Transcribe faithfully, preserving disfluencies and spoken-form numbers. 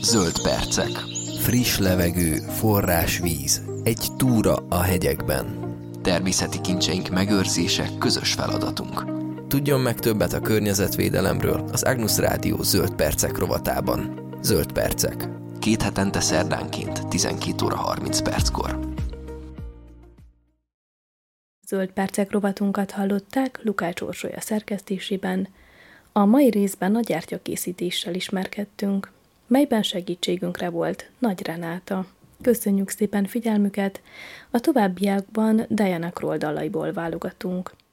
Zöld percek. Friss levegő, forrás víz, egy túra a hegyekben. Természeti kincseink megőrzése közös feladatunk. Tudjon meg többet a környezetvédelemről az Agnus Rádió Zöld percek rovatában. Zöld percek. Két hetente szerdánként tizenkét óra harminc perckor. Zöld percek rovatunkat hallották Lukács Orsolya szerkesztésében. A mai részben a gyertyakészítéssel ismerkedtünk, melyben segítségünkre volt Nagy Renáta. Köszönjük szépen figyelmüket, a továbbiakban Diana Kroll dalaiból válogatunk.